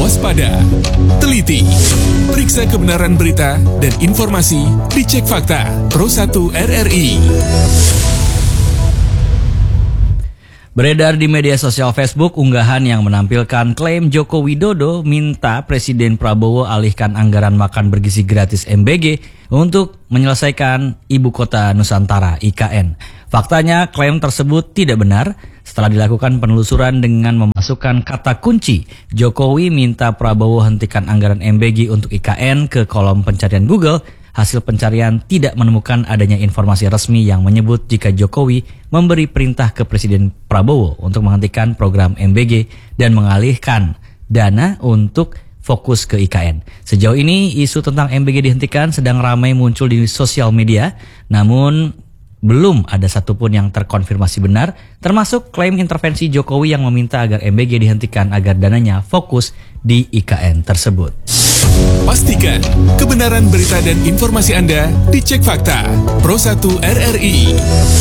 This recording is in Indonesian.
waspada, teliti, periksa kebenaran berita dan informasi, dicek fakta. Pro 1 RRI. Beredar di media sosial Facebook unggahan yang menampilkan klaim Joko Widodo minta Presiden Prabowo alihkan anggaran makan bergizi gratis MBG untuk menyelesaikan Ibu Kota Nusantara (IKN). Faktanya, klaim tersebut tidak benar. Setelah dilakukan penelusuran dengan memasukkan kata kunci Jokowi minta Prabowo hentikan anggaran MBG untuk IKN ke kolom pencarian Google, hasil pencarian tidak menemukan adanya informasi resmi yang menyebut jika Jokowi memberi perintah ke Presiden Prabowo untuk menghentikan program MBG dan mengalihkan dana untuk fokus ke IKN. Sejauh ini isu tentang MBG dihentikan sedang ramai muncul di sosial media, namun belum ada satupun yang terkonfirmasi benar, termasuk klaim intervensi Jokowi yang meminta agar MBG dihentikan agar dananya fokus di IKN tersebut. Pastikan kebenaran berita dan informasi Anda dicek fakta. Pro 1 RRI.